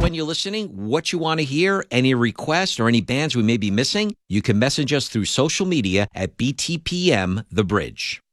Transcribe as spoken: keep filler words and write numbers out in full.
when you're listening, what you want to hear, any requests, or any bands we may be missing, you can message us through social media at B T P M The Bridge.